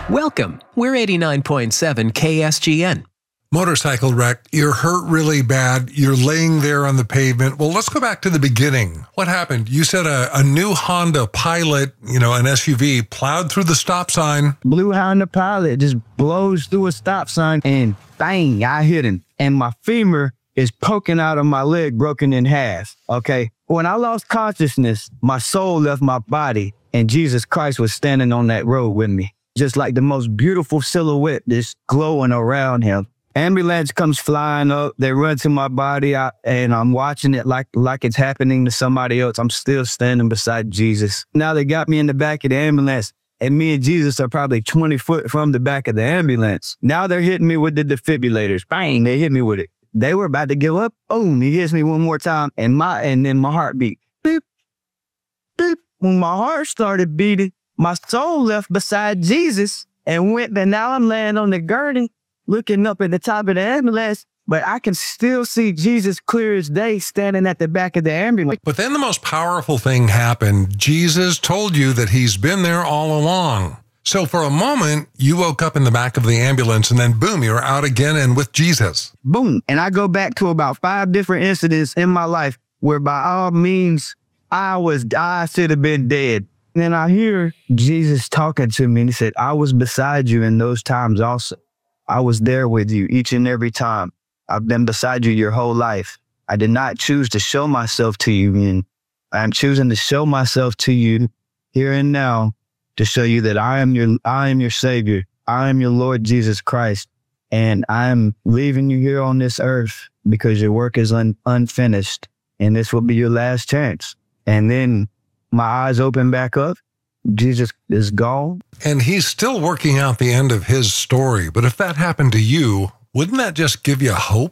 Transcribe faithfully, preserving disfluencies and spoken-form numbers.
Welcome. We're eighty-nine point seven K S G N. Motorcycle wreck, you're hurt really bad, you're laying there on the pavement. Well, let's go back to the beginning. What happened? You said a, a new Honda Pilot, you know, an S U V, plowed through the stop sign. Blue Honda Pilot just blows through a stop sign and bang, I hit him. And my femur is poking out of my leg, broken in half, okay? When I lost consciousness, my soul left my body and Jesus Christ was standing on that road with me. Just like the most beautiful silhouette just glowing around him. Ambulance comes flying up. They run to my body, I, and I'm watching it like like it's happening to somebody else. I'm still standing beside Jesus. Now they got me in the back of the ambulance, and me and Jesus are probably twenty foot from the back of the ambulance. Now they're hitting me with the defibrillators. Bang! They hit me with it. They were about to give up. Boom! He hits me one more time, and my and then my heart beat. Beep, beep. When my heart started beating, my soul left beside Jesus and went. And now I'm laying on the gurney, looking up at the top of the ambulance, but I can still see Jesus clear as day standing at the back of the ambulance. But then the most powerful thing happened. Jesus told you that he's been there all along. So for a moment, you woke up in the back of the ambulance and then boom, you're out again and with Jesus. Boom. And I go back to about five different incidents in my life where by all means, I was, I should have been dead. And then I hear Jesus talking to me and he said, I was beside you in those times also. I was there with you each and every time. I've been beside you your whole life. I did not choose to show myself to you, and I'm choosing to show myself to you here and now to show you that I am your I am your Savior. I am your Lord Jesus Christ, and I'm leaving you here on this earth because your work is un- unfinished, and this will be your last chance. And then my eyes open back up. Jesus is gone. And he's still working out the end of his story. But if that happened to you, wouldn't that just give you hope?